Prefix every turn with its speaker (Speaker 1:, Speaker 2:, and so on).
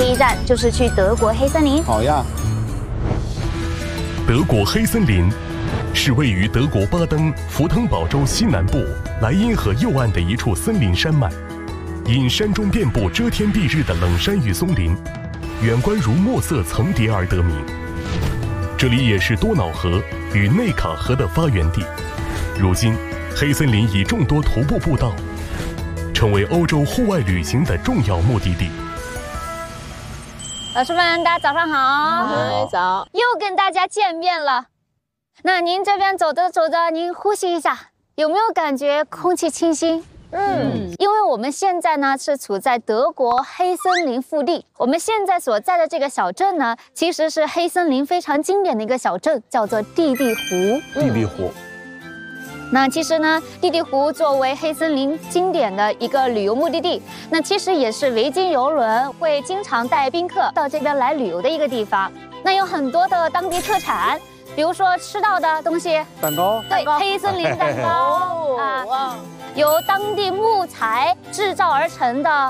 Speaker 1: 一站就是去德国黑森林。
Speaker 2: 好呀。
Speaker 3: 德国黑森林是位于德国巴登符腾堡州西南部莱茵河右岸的一处森林山脉，因山中遍布遮天蔽日的冷杉与松林，远观如墨色层叠而得名。这里也是多瑙河与内卡河的发源地。如今，黑森林以众多徒步步道，成为欧洲户外旅行的重要目的地。
Speaker 1: 老师们，大家早上好。
Speaker 4: 嗨，早。
Speaker 1: 又跟大家见面了。那您这边走着走着，您呼吸一下，有没有感觉空气清新？因为我们现在呢是处在德国黑森林腹地，我们现在所在的这个小镇呢，其实是黑森林非常经典的一个小镇，叫做地地湖。
Speaker 2: 地地湖。
Speaker 1: 那其实呢，地地湖作为黑森林经典的一个旅游目的地，那其实也是维京游轮会经常带宾客到这边来旅游的一个地方。那有很多的当地特产，比如说吃到的东西，
Speaker 2: 蛋糕。
Speaker 1: 对，黑森林蛋糕啊，由当地木材制造而成的